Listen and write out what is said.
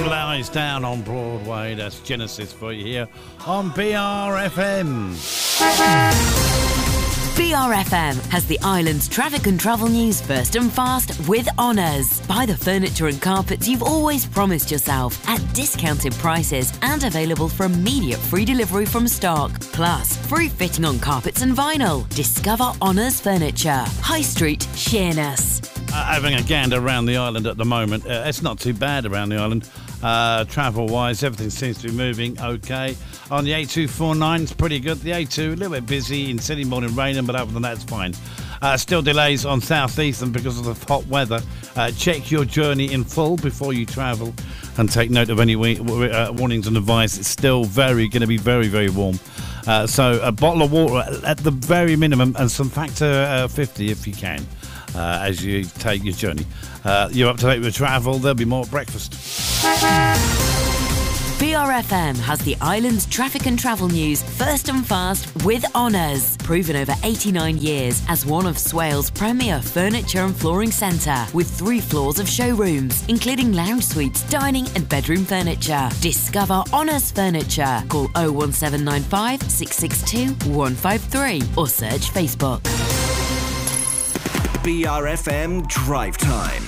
Lies Down on Broadway. That's Genesis for you here on BRFM. BRFM has the island's traffic and travel news first and fast with Honours. Buy the furniture and carpets you've always promised yourself at discounted prices and available for immediate free delivery from stock. Plus, free fitting on carpets and vinyl. Discover Honours Furniture. High Street, Sheerness. Having a gander around the island at the moment. It's not too bad around the island. Travel-wise, everything seems to be moving okay. On the A249, it's pretty good. The A2, a little bit busy in Sydney morning raining, but other than that, it's fine. Still delays on South Eastern because of the hot weather. Check your journey in full before you travel and take note of any warnings and advice. It's still going to be very, very warm. So a bottle of water at the very minimum and some Factor 50 if you can. As you take your journey. You're up to date with travel, there'll be more at breakfast. BRFM has the island's traffic and travel news first and fast with Honours. Proven over 89 years as one of Swale's premier furniture and flooring centre with 3 floors of showrooms, including lounge suites, dining and bedroom furniture. Discover Honours Furniture. Call 01795 662 153 or search Facebook. BRFM Drive Time.